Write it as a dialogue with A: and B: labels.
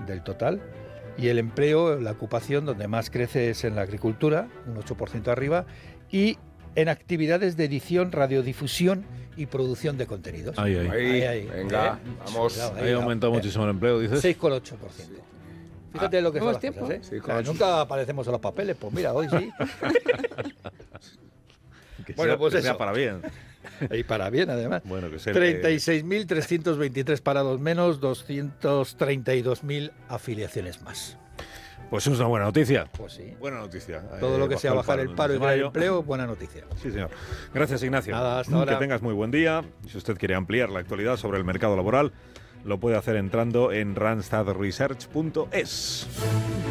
A: del total. Y el empleo, la ocupación, donde más crece es en la agricultura, un 8% arriba, y en actividades de edición, radiodifusión y producción de contenidos.
B: Ahí.
C: Venga, vamos.
A: Cuidado,
B: Ahí ha aumentado muchísimo el empleo, dices.
A: 6,8%. Fíjate lo que son las
D: tiempo.
A: cosas, ¿eh?
C: Sí,
A: Claro, nunca aparecemos en los papeles, pues mira, hoy sí.
B: Bueno, pues
A: eso.
B: sea para bien.
A: Y para bien, además.
B: Bueno, que sea
A: 36.323 parados menos, 232.000 afiliaciones más.
B: Pues es una buena noticia.
A: Pues sí.
B: Buena noticia.
A: Todo lo que sea bajar el paro y
B: crear
A: crear empleo, buena noticia.
B: Sí, señor. Gracias, Ignacio.
A: Nada, hasta ahora.
B: Que tengas muy buen día. Si usted quiere ampliar la actualidad sobre el mercado laboral, lo puede hacer entrando en randstadresearch.es.